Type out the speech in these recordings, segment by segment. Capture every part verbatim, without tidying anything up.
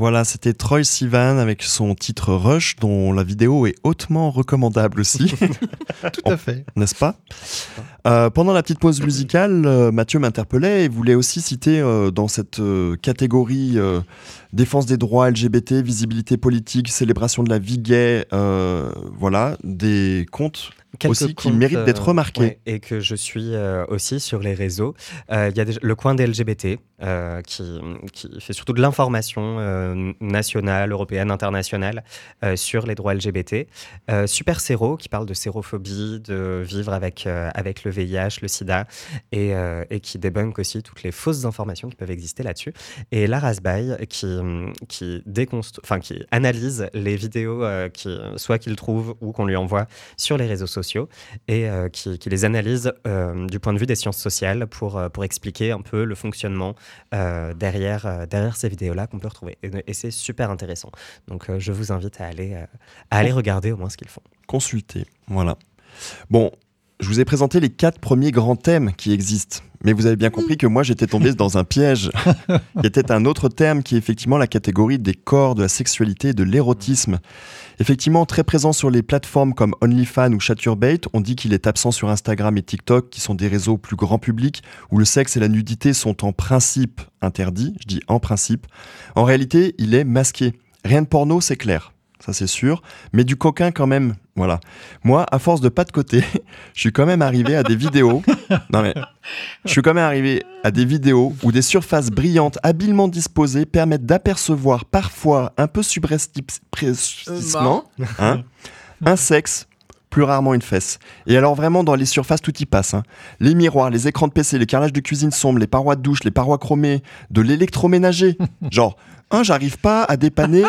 Voilà, c'était Troye Sivan avec son titre Rush, dont la vidéo est hautement recommandable aussi. Tout à fait. N'est-ce pas ? euh, Pendant la petite pause musicale, euh, Mathieu m'interpellait et voulait aussi citer euh, dans cette euh, catégorie euh, défense des droits L G B T, visibilité politique, célébration de la vie gay, euh, voilà, des comptes Quelques aussi qui comptes, méritent d'être remarqués. Euh, ouais, et que je suis euh, aussi sur les réseaux. Il euh, y a déjà le coin des L G B T euh, qui, qui fait surtout de l'information euh, nationale, européenne, internationale euh, sur les droits L G B T. Euh, Super Séro qui parle de sérophobie, de vivre avec, euh, avec le V I H, le sida et, euh, et qui débunk aussi toutes les fausses informations qui peuvent exister là-dessus. Et Lara Sbaï qui, qui, déconst... enfin, qui analyse les vidéos euh, qui, soit qu'il trouve ou qu'on lui envoie sur les réseaux sociaux. et euh, qui, qui les analyse euh, du point de vue des sciences sociales pour, euh, pour expliquer un peu le fonctionnement euh, derrière, euh, derrière ces vidéos-là qu'on peut retrouver. Et, et c'est super intéressant. Donc euh, je vous invite à aller, euh, à aller regarder au moins ce qu'ils font. Consulter, voilà. Bon, je vous ai présenté les quatre premiers grands thèmes qui existent. Mais vous avez bien compris que moi, j'étais tombé dans un piège. Il y était un autre terme qui est effectivement la catégorie des corps, de la sexualité et de l'érotisme. Effectivement, très présent sur les plateformes comme OnlyFans ou Chaturbate, on dit qu'il est absent sur Instagram et TikTok, qui sont des réseaux plus grand public, où le sexe et la nudité sont en principe interdits. Je dis en principe. En réalité, il est masqué. Rien de porno, c'est clair. Ça c'est sûr, mais du coquin quand même, voilà. Moi, à force de pas de côté, je suis quand même arrivé à des vidéos. Non mais, je suis quand même arrivé à des vidéos où des surfaces brillantes, habilement disposées, permettent d'apercevoir parfois un peu subrepticement, hein, un sexe, plus rarement une fesse. Et alors vraiment, dans les surfaces, tout y passe. Hein. Les miroirs, les écrans de P C, les carrelages de cuisine sombres, les parois de douche, les parois chromées, de l'électroménager. Genre, hein, j'arrive pas à dépanner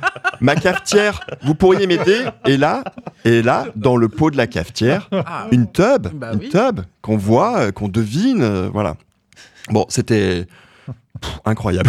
ma cafetière, vous pourriez m'aider. Et là, et là, dans le pot de la cafetière, Ah, une tub, bah une oui. tub qu'on voit, euh, qu'on devine, euh, voilà. Bon, c'était pff, incroyable.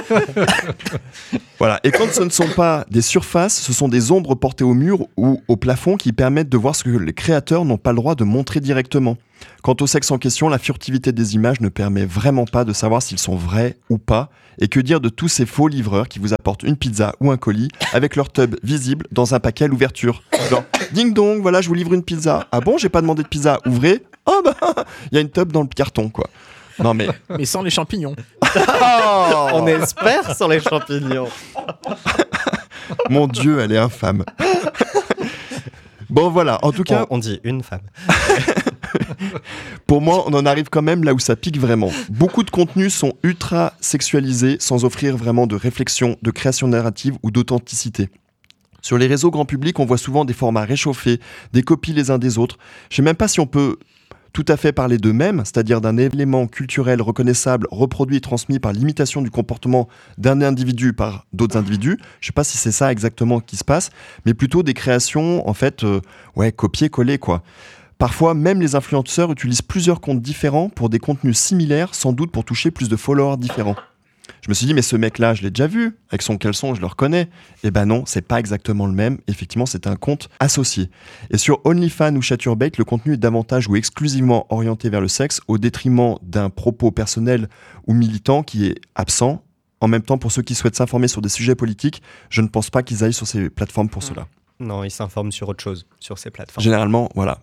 Voilà. Et quand ce ne sont pas des surfaces, ce sont des ombres portées au mur ou au plafond qui permettent de voir ce que les créateurs n'ont pas le droit de montrer directement. Quant au sexe en question, la furtivité des images ne permet vraiment pas de savoir s'ils sont vrais ou pas. Et que dire de tous ces faux livreurs qui vous apportent une pizza ou un colis avec leur tub visible dans un paquet à l'ouverture. Genre, ding dong, voilà, je vous livre une pizza. Ah bon, j'ai pas demandé de pizza, ouvrez. Oh bah, il y a une tub dans le carton, quoi. Non mais... Mais sans les champignons. Oh On espère sur les champignons. Mon Dieu, elle est infâme. Bon voilà, en tout cas... On, on dit une femme. Pour moi, on en arrive quand même là où ça pique vraiment. Beaucoup de contenus sont ultra sexualisés sans offrir vraiment de réflexion, de création narrative ou d'authenticité. Sur les réseaux grand public, on voit souvent des formats réchauffés, des copies les uns des autres. Je sais même pas si on peut tout à fait parler d'eux-mêmes, c'est-à-dire d'un élément culturel reconnaissable, reproduit et transmis par l'imitation du comportement d'un individu par d'autres individus. Je sais pas si c'est ça exactement qui se passe, mais plutôt des créations, en fait, euh, ouais, copier-coller, quoi. Parfois, même les influenceurs utilisent plusieurs comptes différents pour des contenus similaires, sans doute pour toucher plus de followers différents. Je me suis dit, mais ce mec-là, je l'ai déjà vu, avec son caleçon, je le reconnais. Eh ben non, c'est pas exactement le même. Effectivement, c'est un compte associé. Et sur OnlyFans ou Chaturbate, le contenu est davantage ou exclusivement orienté vers le sexe, au détriment d'un propos personnel ou militant qui est absent. En même temps, pour ceux qui souhaitent s'informer sur des sujets politiques, je ne pense pas qu'ils aillent sur ces plateformes pour cela. Non, ils s'informent sur autre chose, sur ces plateformes. Généralement, voilà.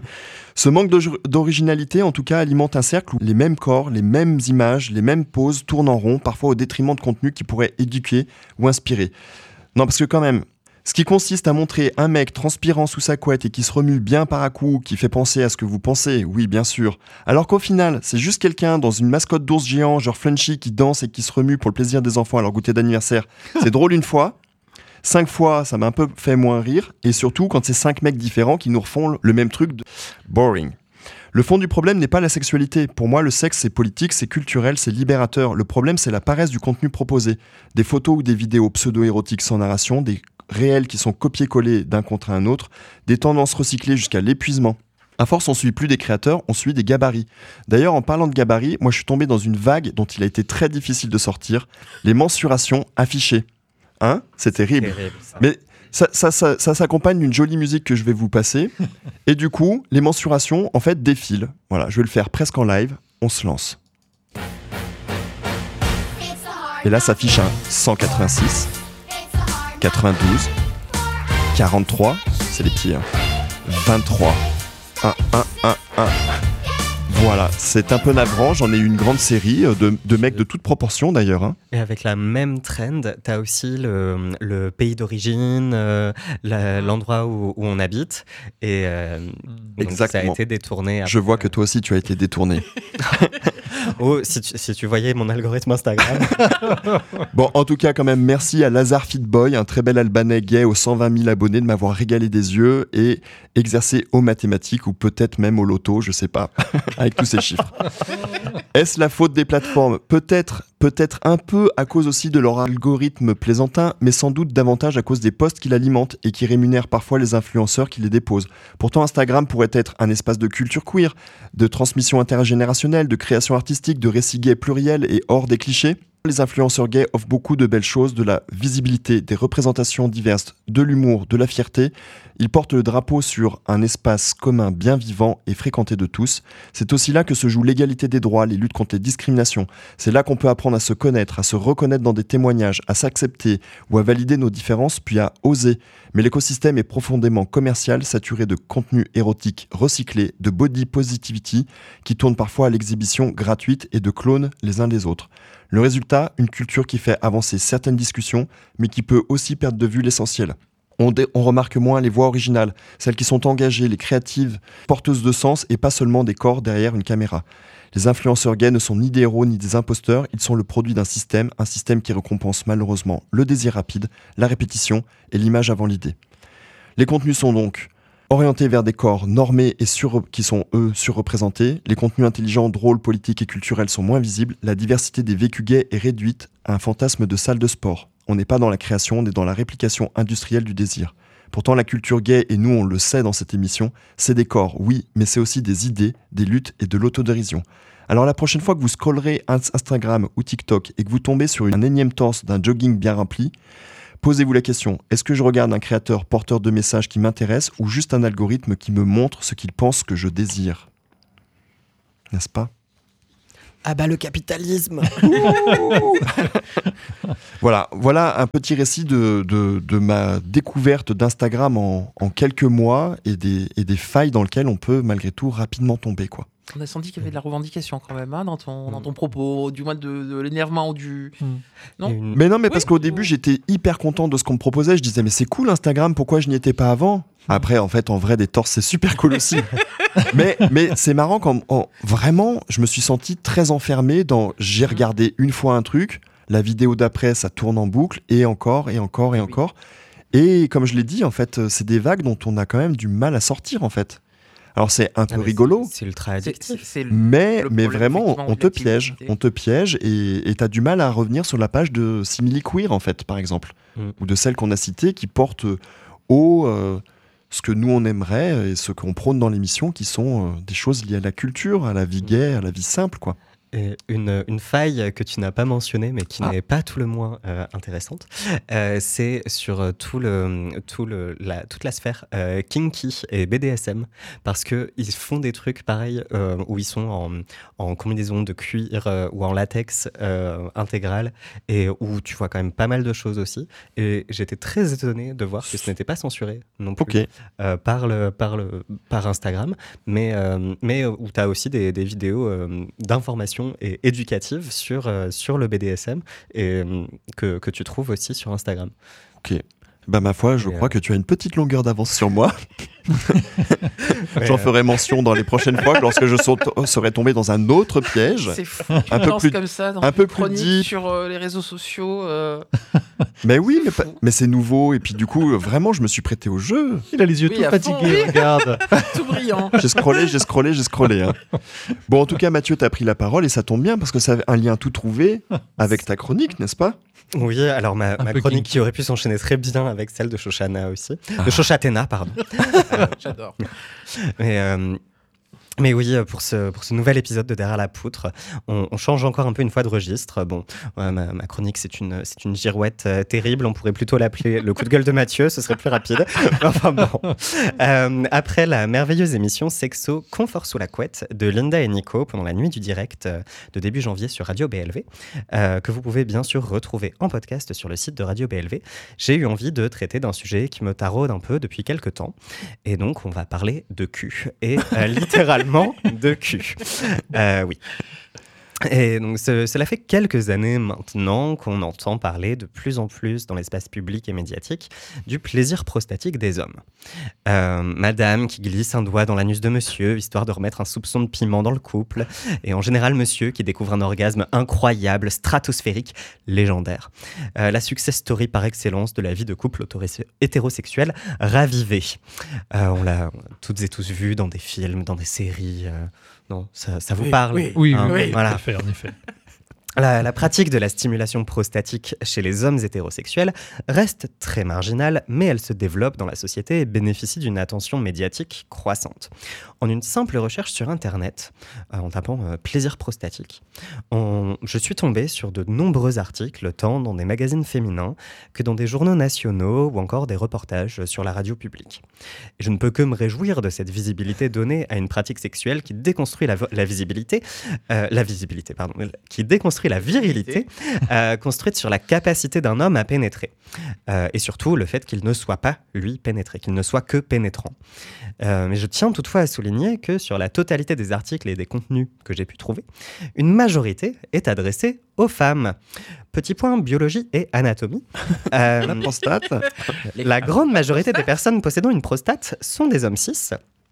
Ce manque d'originalité, en tout cas, alimente un cercle où les mêmes corps, les mêmes images, les mêmes poses tournent en rond, parfois au détriment de contenus qui pourraient éduquer ou inspirer. Non, parce que quand même, ce qui consiste à montrer un mec transpirant sous sa couette et qui se remue bien par à coup, qui fait penser à ce que vous pensez, oui, bien sûr. Alors qu'au final, c'est juste quelqu'un dans une mascotte d'ours géant, genre Flunchy, qui danse et qui se remue pour le plaisir des enfants à leur goûter d'anniversaire. C'est drôle une fois. Cinq fois, ça m'a un peu fait moins rire. Et surtout, quand c'est cinq mecs différents qui nous refont le même truc de boring. Le fond du problème n'est pas la sexualité. Pour moi, le sexe, c'est politique, c'est culturel, c'est libérateur. Le problème, c'est la paresse du contenu proposé. Des photos ou des vidéos pseudo-érotiques sans narration, des réels qui sont copiés-collés d'un contre un autre, des tendances recyclées jusqu'à l'épuisement. À force, on suit plus des créateurs, on suit des gabarits. D'ailleurs, en parlant de gabarits, moi, je suis tombé dans une vague dont il a été très difficile de sortir. Les mensurations affichées. Hein, c'est terrible. Terrible, ça. Mais ça, ça, ça, ça s'accompagne d'une jolie musique que je vais vous passer. Et du coup, les mensurations, en fait, défilent. Voilà, je vais le faire presque en live. On se lance. Et là s'affiche un cent quatre-vingt-six, quatre-vingt-douze, quarante-trois, c'est les pieds, hein, vingt-trois, un, un, un, un. Voilà, c'est un peu navrant, j'en ai eu une grande série de, de mecs de toutes proportions d'ailleurs. Hein. Et avec la même trend, tu as aussi le, le pays d'origine, euh, la, l'endroit où, où on habite. Et euh, donc ça a été détourné. Après. Je vois que toi aussi tu as été détourné. Oh, si tu, si tu voyais mon algorithme Instagram. Bon, en tout cas, quand même, merci à Lazare Fitboy, un très bel Albanais gay aux cent vingt mille abonnés, de m'avoir régalé des yeux et exercé aux mathématiques ou peut-être même au loto, je sais pas, avec tous ces chiffres. Est-ce la faute des plateformes ? Peut-être, peut-être un peu à cause aussi de leur algorithme plaisantin, mais sans doute davantage à cause des posts qui l'alimentent et qui rémunèrent parfois les influenceurs qui les déposent. Pourtant, Instagram pourrait être un espace de culture queer, de transmission intergénérationnelle, de création artistique, de récits gays pluriels et hors des clichés. Les influenceurs gays offrent beaucoup de belles choses, de la visibilité, des représentations diverses, de l'humour, de la fierté. Ils portent le drapeau sur un espace commun bien vivant et fréquenté de tous. C'est aussi là que se joue l'égalité des droits, les luttes contre les discriminations. C'est là qu'on peut apprendre à se connaître, à se reconnaître dans des témoignages, à s'accepter ou à valider nos différences, puis à oser. Mais l'écosystème est profondément commercial, saturé de contenus érotiques recyclés, de body positivity, qui tournent parfois à l'exhibition gratuite et de clones les uns des autres. Le résultat, une culture qui fait avancer certaines discussions, mais qui peut aussi perdre de vue l'essentiel. On, dé- on remarque moins les voix originales, celles qui sont engagées, les créatives, porteuses de sens et pas seulement des corps derrière une caméra. Les influenceurs gays ne sont ni des héros ni des imposteurs, ils sont le produit d'un système, un système qui récompense malheureusement le désir rapide, la répétition et l'image avant l'idée. Les contenus sont donc orientés vers des corps normés et sur, qui sont, eux, surreprésentés. Les contenus intelligents, drôles, politiques et culturels sont moins visibles. La diversité des vécus gays est réduite à un fantasme de salle de sport. On n'est pas dans la création, on est dans la réplication industrielle du désir. Pourtant, la culture gay, et nous on le sait dans cette émission, c'est des corps, oui, mais c'est aussi des idées, des luttes et de l'autodérision. Alors la prochaine fois que vous scrollerez Instagram ou TikTok et que vous tombez sur un énième torse d'un jogging bien rempli, posez-vous la question, est-ce que je regarde un créateur porteur de messages qui m'intéresse ou juste un algorithme qui me montre ce qu'il pense que je désire ? N'est-ce pas ? Ah bah le capitalisme. Voilà, voilà un petit récit de, de, de ma découverte d'Instagram en, en quelques mois et des, et des failles dans lesquelles on peut malgré tout rapidement tomber, quoi. On a senti qu'il y avait de la revendication quand même hein, dans, ton, dans ton propos, du moins de, de l'énervement ou du... Mm. Non Une... Mais non, mais oui, parce qu'au début, j'étais hyper content de ce qu'on me proposait. Je disais, mais c'est cool Instagram, pourquoi je n'y étais pas avant ? Après, en fait, en vrai, des torses, c'est super cool aussi. mais, mais c'est marrant quand en, vraiment, je me suis senti très enfermé dans... J'ai regardé une fois un truc, la vidéo d'après, ça tourne en boucle, et encore, et encore, et encore. Et comme je l'ai dit, en fait, c'est des vagues dont on a quand même du mal à sortir, en fait. Alors c'est un peu Ah, rigolo, c'est, c'est ultra addictif. C'est, c'est le- mais, le mais problème, vraiment, effectivement, on de te piège, l'activité. on te piège et tu as du mal à revenir sur la page de Simili Queer, en fait, par exemple, Mm. ou de celle qu'on a citée qui porte haut euh, ce que nous on aimerait et ce qu'on prône dans l'émission, qui sont euh, des choses liées à la culture, à la vie gay, à la vie simple, quoi. Et une, une faille que tu n'as pas mentionnée, mais qui Ah. n'est pas tout le moins euh, intéressante, euh, c'est sur euh, tout le, tout le, la, toute la sphère euh, kinky et B D S M, parce qu'ils font des trucs pareils euh, où ils sont en, en combinaison de cuir euh, ou en latex euh, intégral, et où tu vois quand même pas mal de choses aussi. Et j'étais très étonné de voir que ce n'était pas censuré non plus Ok. euh, par, le, par, le, par Instagram, mais, euh, mais où tu as aussi des, des vidéos euh, d'information et éducative sur, euh, sur le B D S M et euh, que, que tu trouves aussi sur Instagram. Ok. Bah ma foi, je Et crois euh... que tu as une petite longueur d'avance sur moi. Ouais, J'en euh... ferai mention dans les prochaines fois lorsque je saute- serai tombé dans un autre piège. C'est fou. Un Tu peu lances plus- comme ça dans un une peu plus chronique deep. sur euh, les réseaux sociaux. euh, Mais oui, mais, C'est pas- fou. mais c'est nouveau et puis du coup, euh, vraiment, je me suis prêté au jeu. Il a les yeux Oui, tout à fond, fatigués, oui. regarde. tout brillant. J'ai scrollé, j'ai scrollé, j'ai scrollé. hein. Bon, en tout cas, Mathieu, t'as pris la parole et ça tombe bien parce que ça a un lien tout trouvé avec ta chronique, n'est-ce pas ? Oui, alors ma, Un ma peu chronique kinky. qui aurait pu s'enchaîner très bien avec celle de Shoshana aussi. Ah. De Shoshatena, pardon. J'adore. Mais, euh, Mais oui, pour ce, pour ce nouvel épisode de Derrière la poutre, on, on change encore un peu une fois de registre. Bon, euh, ma, ma chronique, c'est une, c'est une girouette euh, terrible. On pourrait plutôt l'appeler le coup de gueule de Mathieu, ce serait plus rapide. Enfin bon. Euh, après la merveilleuse émission Sexo Confort sous la couette de Linda et Nico pendant la nuit du direct euh, de début janvier sur Radio B L V, euh, que vous pouvez bien sûr retrouver en podcast sur le site de Radio B L V, j'ai eu envie de traiter d'un sujet qui me taraude un peu depuis quelques temps. Et donc, on va parler de cul. Et euh, littéralement, de cul. Euh, oui. Et donc, ce, cela fait quelques années maintenant qu'on entend parler de plus en plus dans l'espace public et médiatique du plaisir prostatique des hommes. Euh, madame qui glisse un doigt dans l'anus de monsieur, histoire de remettre un soupçon de piment dans le couple. Et en général, monsieur qui découvre un orgasme incroyable, stratosphérique, légendaire. Euh, la success story par excellence de la vie de couple hétérosexuel ravivé. Euh, on l'a toutes et tous vu dans des films, dans des séries... Euh, Non, ça, ça vous oui, parle Oui, oui, hein, oui, oui, voilà. en effet, en effet. La, la pratique de la stimulation prostatique chez les hommes hétérosexuels reste très marginale, mais elle se développe dans la société et bénéficie d'une attention médiatique croissante. En une simple recherche sur Internet, euh, en tapant euh, « plaisir prostatique », on, je suis tombé sur de nombreux articles, tant dans des magazines féminins que dans des journaux nationaux ou encore des reportages sur la radio publique. Et je ne peux que me réjouir de cette visibilité donnée à une pratique sexuelle qui déconstruit la, la visibilité, euh, la visibilité, pardon, qui déconstruit la virilité euh, construite sur la capacité d'un homme à pénétrer. Euh, et surtout, le fait qu'il ne soit pas, lui, pénétré, qu'il ne soit que pénétrant. Euh, mais je tiens toutefois à souligner que sur la totalité des articles et des contenus que j'ai pu trouver, une majorité est adressée aux femmes. Petit point biologie et anatomie. Euh, La prostate. la grande majorité des personnes possédant une prostate sont des hommes cis. Quoi ?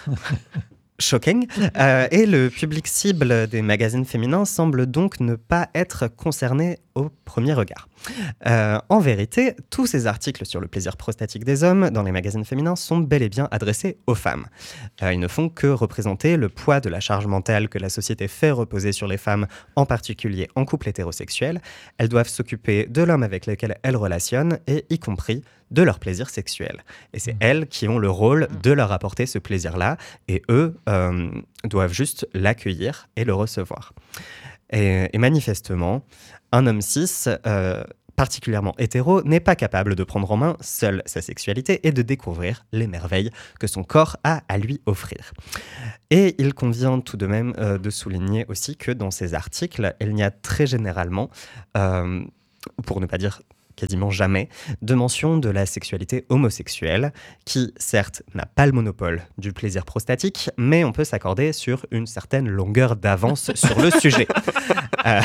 Shocking. Euh, et le public cible des magazines féminins semble donc ne pas être concerné au premier regard. Euh, en vérité, tous ces articles sur le plaisir prostatique des hommes dans les magazines féminins sont bel et bien adressés aux femmes. Euh, ils ne font que représenter le poids de la charge mentale que la société fait reposer sur les femmes, en particulier en couple hétérosexuel. Elles doivent s'occuper de l'homme avec lequel elles relationnent, et y compris de leur plaisir sexuel. Et c'est elles qui ont le rôle de leur apporter ce plaisir-là, et eux euh, doivent juste l'accueillir et le recevoir. Et, et manifestement, un homme cis, euh, particulièrement hétéro, n'est pas capable de prendre en main seul sa sexualité et de découvrir les merveilles que son corps a à lui offrir. Et il convient tout de même euh, de souligner aussi que dans ces articles, il n'y a très généralement, euh, pour ne pas dire quasiment jamais, de mention de la sexualité homosexuelle, qui certes n'a pas le monopole du plaisir prostatique, mais on peut s'accorder sur une certaine longueur d'avance sur le sujet. Euh,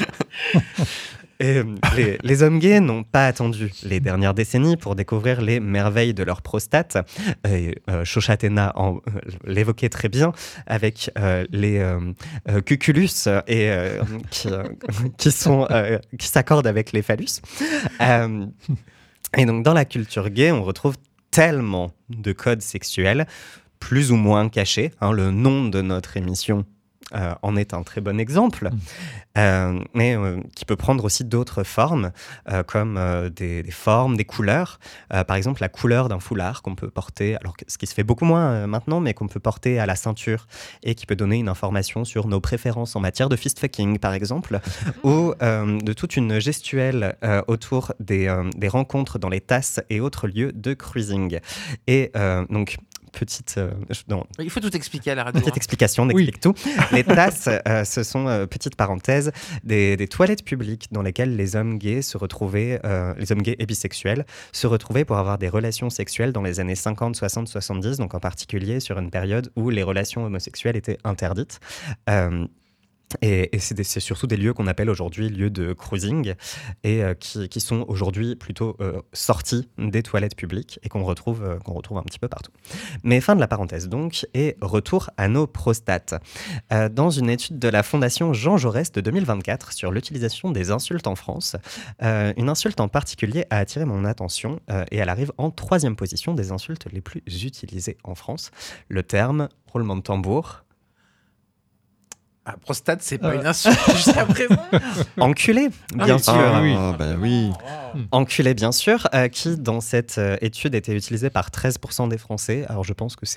Et les, les hommes gays n'ont pas attendu les dernières décennies pour découvrir les merveilles de leur prostate. Et, euh, Shoshatena en, euh, l'évoquait très bien avec euh, les euh, euh, cuculus et, euh, qui, euh, qui, sont, euh, qui s'accordent avec les phallus. Euh, et donc, dans la culture gay, on retrouve tellement de codes sexuels, plus ou moins cachés. Hein, le nom de notre émission Euh, en est un très bon exemple, mmh. euh, mais euh, qui peut prendre aussi d'autres formes, euh, comme euh, des, des formes, des couleurs. Euh, par exemple, la couleur d'un foulard qu'on peut porter, alors ce qui se fait beaucoup moins euh, maintenant, mais qu'on peut porter à la ceinture et qui peut donner une information sur nos préférences en matière de fist-fucking, par exemple, ou euh, de toute une gestuelle euh, autour des, euh, des rencontres dans les tasses et autres lieux de cruising. Et euh, donc, Petite, euh, non. Il faut tout expliquer à la radio. Petite hein. explication, on explique oui. tout. Les tasses, euh, ce sont, euh, petite parenthèse, des, des toilettes publiques dans lesquelles les hommes gays se retrouvaient, euh, les hommes gays et bisexuels se retrouvaient pour avoir des relations sexuelles dans les années cinquante, soixante, soixante-dix, donc en particulier sur une période où les relations homosexuelles étaient interdites. Euh, Et, et c'est, des, c'est surtout des lieux qu'on appelle aujourd'hui lieux de cruising et euh, qui, qui sont aujourd'hui plutôt euh, sortis des toilettes publiques et qu'on retrouve, euh, qu'on retrouve un petit peu partout. Mais fin de la parenthèse donc, et retour à nos prostates. Euh, dans une étude de la Fondation Jean Jaurès de deux mille vingt-quatre sur l'utilisation des insultes en France, euh, une insulte en particulier a attiré mon attention euh, et elle arrive en troisième position des insultes les plus utilisées en France. Le terme, roulement de tambour... Ah, prostate, c'est pas euh... une insulte jusqu'à présent. Enculé, bien ah, sûr. Ah oui, oh, bah oui. Enculé, bien sûr, euh, qui dans cette euh, étude était utilisé par treize pour cent des Français. Alors je pense que c'est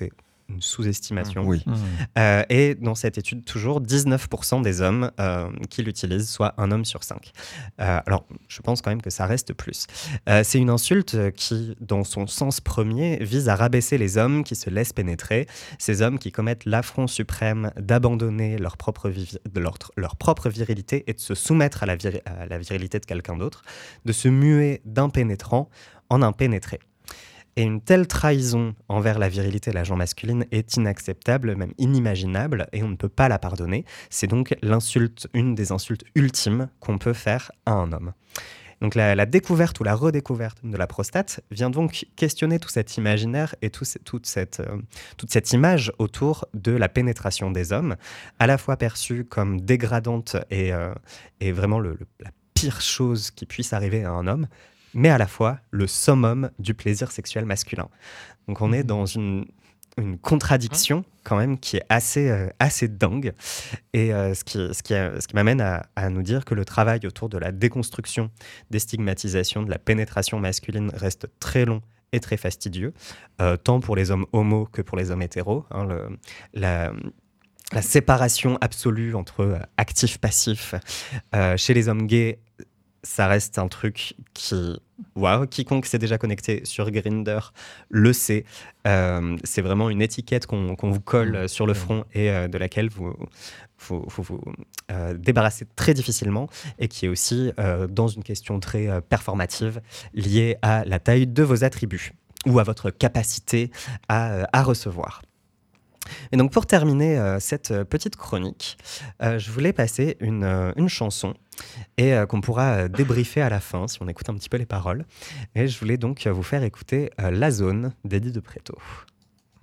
une sous-estimation. Oui. Mmh. Euh, et dans cette étude, toujours dix-neuf pour cent des hommes euh, qui l'utilisent, soit un homme sur cinq. Euh, alors, je pense quand même que ça reste plus. Euh, c'est une insulte qui, dans son sens premier, vise à rabaisser les hommes qui se laissent pénétrer, ces hommes qui commettent l'affront suprême d'abandonner leur propre, vi- de leur, leur propre virilité et de se soumettre à la, viri- à la virilité de quelqu'un d'autre, de se muer d'un pénétrant en un pénétré. Et une telle trahison envers la virilité et la genre masculine est inacceptable, même inimaginable, et on ne peut pas la pardonner. C'est donc l'insulte, une des insultes ultimes qu'on peut faire à un homme. Donc la, la découverte ou la redécouverte de la prostate vient donc questionner tout cet imaginaire et tout, toute, cette, euh, toute cette image autour de la pénétration des hommes, à la fois perçue comme dégradante et, euh, et vraiment le, le, la pire chose qui puisse arriver à un homme, mais à la fois le summum du plaisir sexuel masculin. Donc on est dans une, une contradiction quand même qui est assez, euh, assez dingue, et euh, ce qui, ce qui, a- ce qui m'amène à, à nous dire que le travail autour de la déconstruction des stigmatisations de la pénétration masculine reste très long et très fastidieux, euh, tant pour les hommes homo que pour les hommes hétéros. Hein, le, la, la séparation absolue entre euh, actif-passif euh, chez les hommes gays, ça reste un truc qui, waouh, quiconque s'est déjà connecté sur Grindr le sait. Euh, c'est vraiment une étiquette qu'on qu'on vous colle euh, sur le front et euh, de laquelle vous vous, vous, vous euh, débarrassez très difficilement, et qui est aussi euh, dans une question très euh, performative liée à la taille de vos attributs ou à votre capacité à, euh, à recevoir. Et donc pour terminer euh, cette euh, petite chronique, euh, je voulais passer une, euh, une chanson et euh, qu'on pourra euh, débriefer à la fin si on écoute un petit peu les paroles. Et je voulais donc euh, vous faire écouter euh, La Zone d'Eddie de Pretto.